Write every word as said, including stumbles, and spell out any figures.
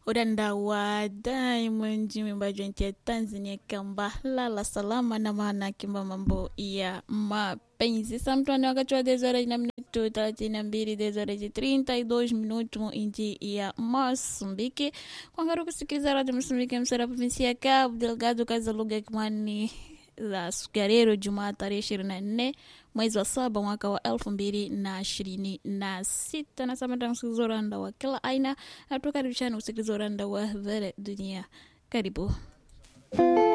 Uranda wa Diamond mwimbaji wa nchi ya Tanzania kamba lala salama na maana kimba mambo ya mapenzi. Samtoni wakati wa desora na minuto thelathini na mbili desora trinta e dois minuto nchi ya Mozambique. Kwa ngaro kusikiliza radio Mozambique msara provinsi ya Cabo Delgado kaza lugha kimani la Sukarero Jumaa tarehe ishirini na nne mwezi wa saba mwaka wa elfu mbili na ishirini na sita. Na samata msikiliza uranda wa kila aina na tukaribishana usikiliza uranda wa vere dunia. Karibu.